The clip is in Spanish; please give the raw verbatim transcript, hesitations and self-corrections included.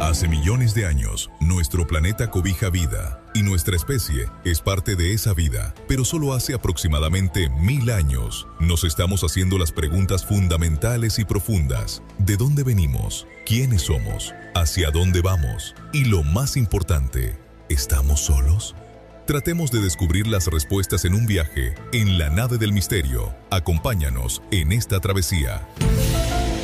Hace millones de años, nuestro planeta cobija vida y nuestra especie es parte de esa vida, pero solo hace aproximadamente mil años nos estamos haciendo las preguntas fundamentales y profundas. ¿De dónde venimos? ¿Quiénes somos? ¿Hacia dónde vamos? Y lo más importante, ¿estamos solos? Tratemos de descubrir las respuestas en un viaje en la nave del misterio. Acompáñanos en esta travesía.